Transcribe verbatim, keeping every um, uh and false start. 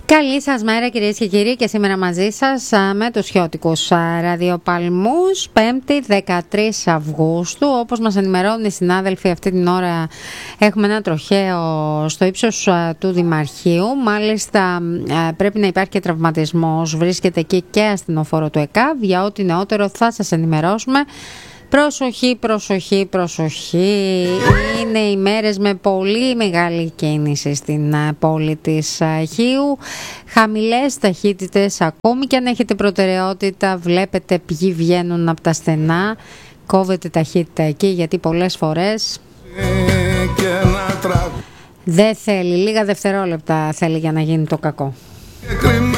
Καλή σας μέρα κυρίες και κύριοι, και σήμερα μαζί σας με τους χιώτικους ραδιοπαλμούς, Πέμπτη δεκατρείς Αυγούστου. Όπως μας ενημερώνουν οι συνάδελφοι, αυτή την ώρα έχουμε ένα τροχαίο στο ύψος του Δημαρχείου. Μάλιστα πρέπει να υπάρχει και τραυματισμός, βρίσκεται εκεί και ασθενοφόρο του ΕΚΑΒ. Για ό,τι νεότερο θα σας ενημερώσουμε. Προσοχή, προσοχή, προσοχή. Είναι οι μέρες με πολύ μεγάλη κίνηση στην πόλη της Χίου. Χαμηλές ταχύτητες, ακόμη και αν έχετε προτεραιότητα, βλέπετε ποιοι βγαίνουν από τα στενά. Κόβετε ταχύτητα εκεί, γιατί πολλές φορές δεν θέλει, λίγα δευτερόλεπτα θέλει για να γίνει το κακό.